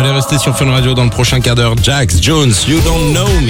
Allez, restez sur Fun Radio dans le prochain quart d'heure. Jax Jones, You Don't Know Me.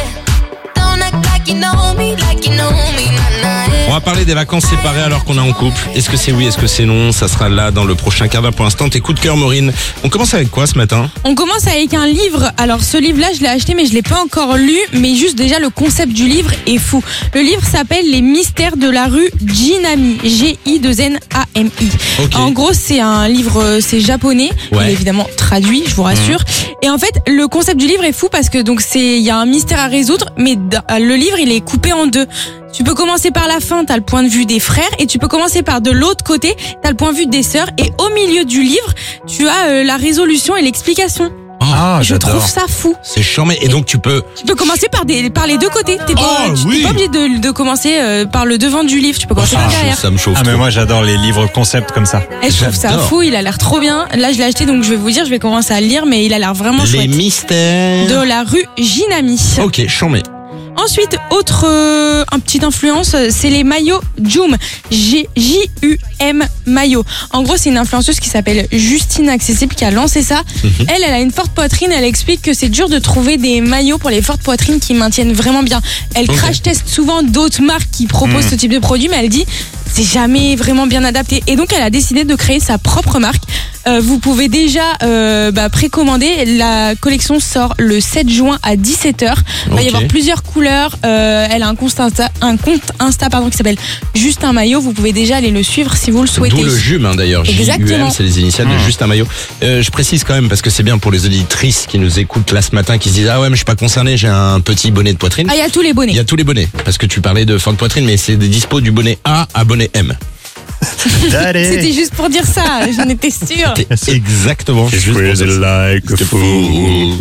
On va parler des vacances séparées alors qu'on est en couple. Est-ce que c'est oui, est-ce que c'est non? Ça sera là dans le prochain quart d'heure. Pour l'instant, tes coups de cœur, Maureen. On commence avec quoi ce matin? On commence avec un livre. Alors ce livre-là, je l'ai acheté mais je l'ai pas encore lu. Mais juste déjà le concept du livre est fou. Le livre s'appelle Les mystères de la rue Ginami. G-I-2-N-A-M-I. Okay. En gros, c'est un livre, c'est japonais. Ouais. Il est évidemment traduit, je vous rassure. Et en fait, le concept du livre est fou parce que donc il y a un mystère à résoudre, mais le livre il est coupé en deux. Tu peux commencer par la fin, t'as le point de vue des frères, et tu peux commencer par de l'autre côté, t'as le point de vue des sœurs, et au milieu du livre, tu as la résolution et l'explication. Je trouve ça fou. C'est charmé. Et donc tu peux commencer par les deux côtés. T'es pas obligé de commencer par le devant du livre. Tu peux commencer par derrière. Ça me chauffe. Ah mais moi j'adore les livres concept comme ça. Et je trouve ça fou. Il a l'air trop bien. Là je l'ai acheté donc je vais vous dire, je vais commencer à le lire, mais il a l'air vraiment Les chouette. mystères De la rue Ginami. Ok, charmé. Ensuite, un petite influence, c'est les maillots Joom. J-U-M maillot. En gros, c'est une influenceuse qui s'appelle Justine Accessible qui a lancé ça. Elle a une forte poitrine. Elle explique que c'est dur de trouver des maillots pour les fortes poitrines qui maintiennent vraiment bien. Elle crash teste souvent d'autres marques qui proposent ce type de produit, mais elle dit c'est jamais vraiment bien adapté. Et donc, elle a décidé de créer sa propre marque. Vous pouvez déjà précommander. La collection sort le 7 juin à 17h. Il va y avoir plusieurs couleurs. Elle a un compte Insta qui s'appelle Juste un maillot. Vous pouvez déjà aller le suivre si vous le souhaitez. D'où le JUM d'ailleurs. Exactement. JUM, c'est les initiales de Juste un maillot. Je précise quand même parce que c'est bien pour les auditrices qui nous écoutent là ce matin, qui se disent ah ouais mais je suis pas concerné, j'ai un petit bonnet de poitrine. Ah, il y a tous les bonnets. Il y a tous les bonnets parce que tu parlais de forte poitrine, mais c'est des dispos du bonnet A à bonnet M. C'était juste pour dire ça, j'en étais sûre. Exactement. Like a fool.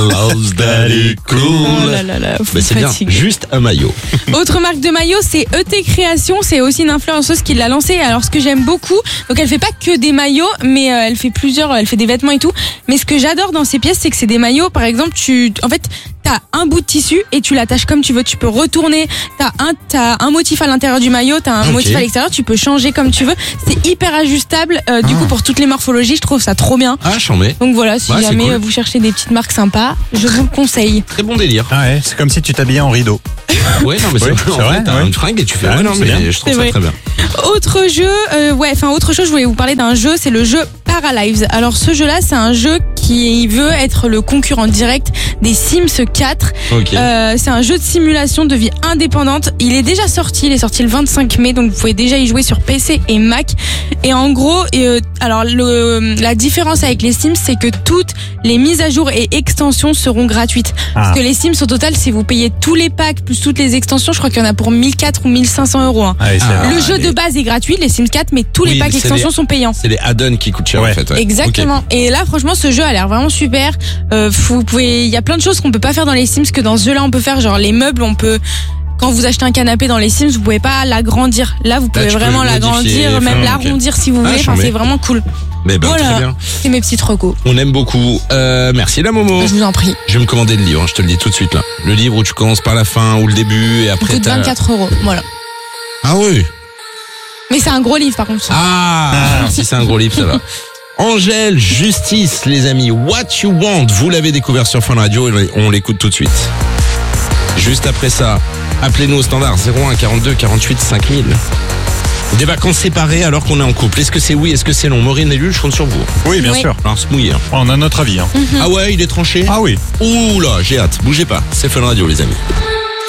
Oh là là là, vous C'est bien, fatiguez. Juste un maillot. Autre marque de maillot, c'est ET Création. C'est aussi une influenceuse qui l'a lancé. Alors ce que j'aime beaucoup, donc elle fait pas que des maillots, mais elle fait des vêtements et tout. Mais ce que j'adore dans ces pièces, c'est que c'est des maillots. Par exemple, t'as un bout de tissu et tu l'attaches comme tu veux. Tu peux retourner. T'as un motif à l'intérieur du maillot, t'as un motif à l'extérieur. Tu peux changer comme tu veux. C'est hyper ajustable. Du coup, pour toutes les morphologies, je trouve ça trop bien. Ah, chambé. Donc voilà, si jamais cool. vous cherchez des petites marques sympas, je vous le conseille. Très bon délire. Ah ouais, c'est comme si tu t'habillais en rideau. Ouais, non, mais Oui, c'est vrai. T'as une fringue et tu fais. Ouais, non, c'est mais bien. je trouve C'est ça vrai. très bien. Autre chose, je voulais vous parler d'un jeu, c'est le jeu Paralives. Alors ce jeu-là, c'est un jeu qui veut être le concurrent direct des Sims 4. Ok. C'est un jeu de simulation de vie indépendante. Il est déjà sorti, il est sorti le 25 mai, donc vous pouvez déjà y jouer sur PC et Mac. Et en gros, la différence avec les Sims, c'est que toutes les mises à jour et extensions seront gratuites. Parce que les Sims, au total, si vous payez tous les packs plus toutes les extensions, je crois qu'il y en a pour 1400 ou 1500 euros. Hein. Le jeu de base est gratuit, les Sims 4, mais tous les packs extensions sont payants. C'est les add-ons qui coûtent cher en fait. Ouais. Exactement. Okay. Et là, franchement, ce jeu a l'air vraiment super. Il y a plein de choses qu'on peut pas faire dans les Sims que dans ce jeu-là on peut faire. Genre les meubles, quand vous achetez un canapé dans les Sims, vous pouvez pas l'agrandir. Là, vous pouvez vraiment l'agrandir, même l'arrondir si vous voulez. Enfin, c'est vraiment cool. Mais très voilà, bien. c'est mes petites recos. On aime beaucoup. Merci la Momo. Je vous en prie. Je vais me commander le livre, je te le dis tout de suite là. Le livre où tu commences par la fin ou le début et après Il coûte 24 €. Voilà. Ah oui. Mais c'est un gros livre par contre. Si c'est un gros livre, ça va. Angèle, Justice, les amis, What You Want, vous l'avez découvert sur Fun Radio et on l'écoute tout de suite. Juste après ça, appelez-nous au standard 01 42 48 5000. Des vacances séparées alors qu'on est en couple. Est-ce que c'est oui, est-ce que c'est non? Maureen et Lulu, je compte sur vous. Oui, bien sûr. Alors se mouiller. Hein. On a notre avis. Ah ouais, il est tranché? Ah oui. Ouh là, j'ai hâte. Bougez pas. C'est Fun Radio, les amis.